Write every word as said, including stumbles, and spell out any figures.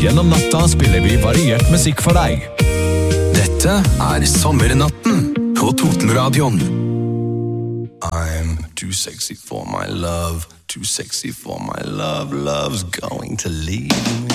Gjennom natta spiller vi variert musikk for deg. Dette er Sommernatten på Totenradioen. I'm too sexy for my love, too sexy for my love, love's going to leave me.